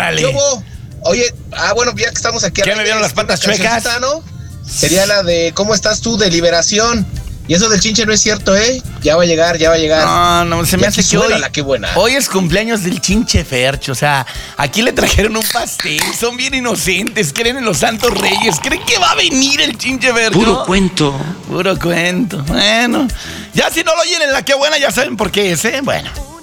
Órale. ¿Qué hubo? Oye, bueno, ya que estamos aquí. ¿Qué me vieron las patas chuecas? ¿No? Sería la de ¿cómo estás tú? De Liberación. Y eso del chinche no es cierto, ¿eh? Ya va a llegar. No, se me hace que hoy, qué buena. Hoy es cumpleaños del chinche Fercho. O sea, aquí le trajeron un pastel. Son bien inocentes, creen en los santos reyes. ¿Creen que va a venir el chinche Fercho? Puro cuento. Bueno, ya si no lo oyen en la que buena, ya saben por qué es, ¿eh? Bueno.